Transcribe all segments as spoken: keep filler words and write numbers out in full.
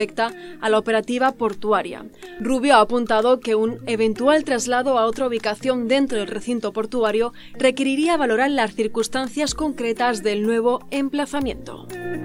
respecto a la operativa portuaria. Rubio ha apuntado que un eventual traslado a otra ubicación dentro del recinto portuario requeriría valorar las circunstancias concretas del nuevo emplazamiento.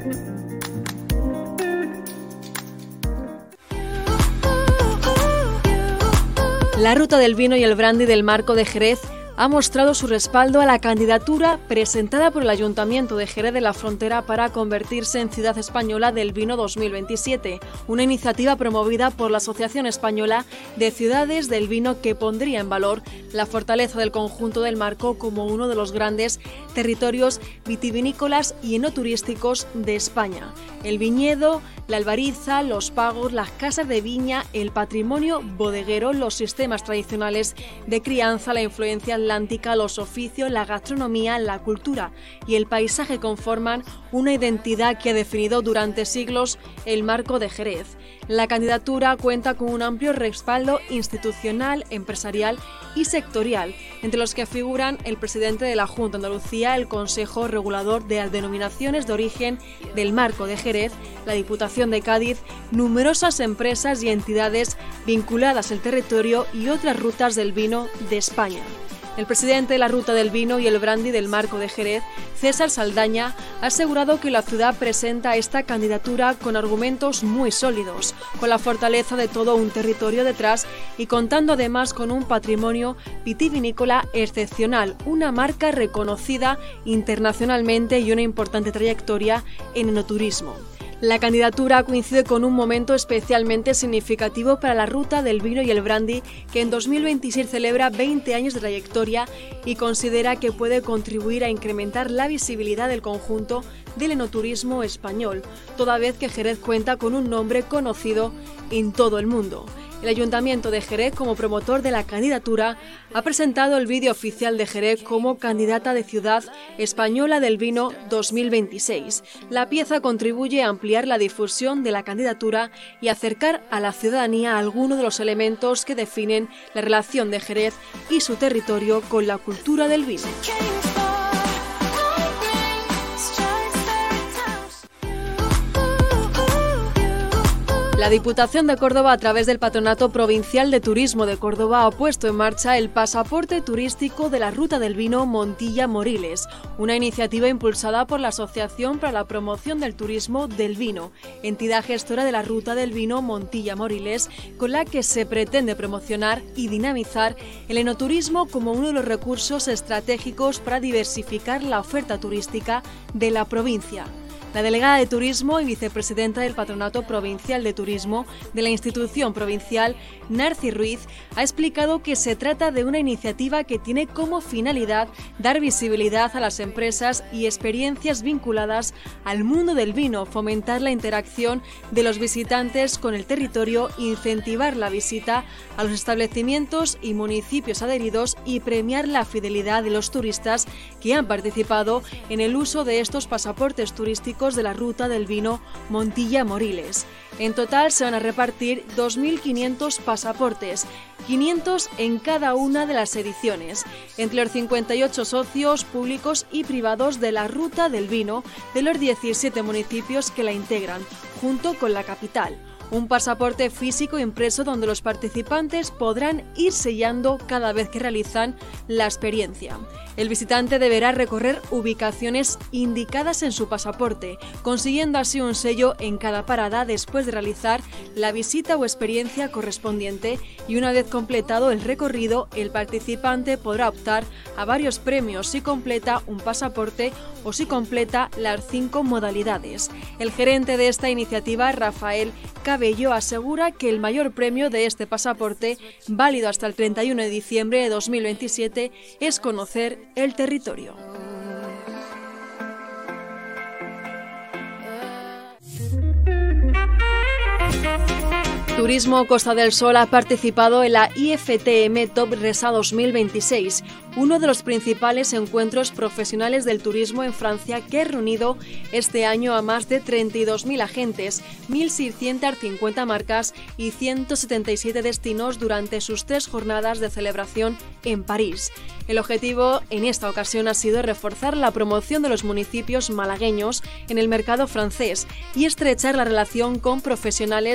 La ruta del vino y el brandy del Marco de Jerez ha mostrado su respaldo a la candidatura presentada por el Ayuntamiento de Jerez de la Frontera para convertirse en Ciudad Española del Vino dos mil veintisiete, una iniciativa promovida por la Asociación Española de Ciudades del Vino que pondría en valor la fortaleza del conjunto del Marco como uno de los grandes territorios vitivinícolas y enoturísticos de España. El viñedo, la albariza, los pagos, las casas de viña, el patrimonio bodeguero, los sistemas tradicionales de crianza, la influencia atlántica, los oficios, la gastronomía, la cultura y el paisaje conforman una identidad que ha definido durante siglos el Marco de Jerez. La candidatura cuenta con un amplio respaldo institucional, empresarial y sectorial, entre los que figuran el presidente de la Junta de Andalucía, el Consejo Regulador de las Denominaciones de Origen del Marco de Jerez, la Diputación de Cádiz, numerosas empresas y entidades vinculadas al territorio y otras rutas del vino de España. El presidente de la Ruta del Vino y el Brandy del Marco de Jerez, César Saldaña, ha asegurado que la ciudad presenta esta candidatura con argumentos muy sólidos, con la fortaleza de todo un territorio detrás y contando además con un patrimonio vitivinícola excepcional, una marca reconocida internacionalmente y una importante trayectoria en enoturismo. La candidatura coincide con un momento especialmente significativo para la Ruta del Vino y el Brandy, que en dos mil veintiséis celebra veinte años de trayectoria y considera que puede contribuir a incrementar la visibilidad del conjunto del enoturismo español, toda vez que Jerez cuenta con un nombre conocido en todo el mundo. El Ayuntamiento de Jerez, como promotor de la candidatura, ha presentado el vídeo oficial de Jerez como candidata de Ciudad Española del Vino dos mil veintiséis. La pieza contribuye a ampliar la difusión de la candidatura y acercar a la ciudadanía algunos de los elementos que definen la relación de Jerez y su territorio con la cultura del vino. La Diputación de Córdoba, a través del Patronato Provincial de Turismo de Córdoba, ha puesto en marcha el pasaporte turístico de la Ruta del Vino Montilla-Moriles, una iniciativa impulsada por la Asociación para la Promoción del Turismo del Vino, entidad gestora de la Ruta del Vino Montilla-Moriles, con la que se pretende promocionar y dinamizar el enoturismo como uno de los recursos estratégicos para diversificar la oferta turística de la provincia. La delegada de Turismo y vicepresidenta del Patronato Provincial de Turismo de la institución provincial, Narci Ruiz, ha explicado que se trata de una iniciativa que tiene como finalidad dar visibilidad a las empresas y experiencias vinculadas al mundo del vino, fomentar la interacción de los visitantes con el territorio, incentivar la visita a los establecimientos y municipios adheridos y premiar la fidelidad de los turistas que han participado en el uso de estos pasaportes turísticos de la Ruta del Vino Montilla-Moriles. En total se van a repartir dos mil quinientos pasaportes, quinientos en cada una de las ediciones, entre los cincuenta y ocho socios públicos y privados de la Ruta del Vino de los diecisiete municipios que la integran, junto con la capital. Un pasaporte físico impreso donde los participantes podrán ir sellando cada vez que realizan la experiencia. El visitante deberá recorrer ubicaciones indicadas en su pasaporte, consiguiendo así un sello en cada parada después de realizar la visita o experiencia correspondiente, y una vez completado el recorrido, el participante podrá optar a varios premios si completa un pasaporte o si completa las cinco modalidades. El gerente de esta iniciativa, Rafael Cabello, asegura que el mayor premio de este pasaporte, válido hasta el treinta y uno de diciembre de dos mil veintisiete, es conocer el territorio. Turismo Costa del Sol ha participado en la I F T M Top Resa dos mil veintiséis, uno de los principales encuentros profesionales del turismo en Francia que ha reunido este año a más de treinta y dos mil agentes, mil seiscientas cincuenta marcas y ciento setenta y siete destinos durante sus tres jornadas de celebración en París. El objetivo en esta ocasión ha sido reforzar la promoción de los municipios malagueños en el mercado francés y estrechar la relación con profesionales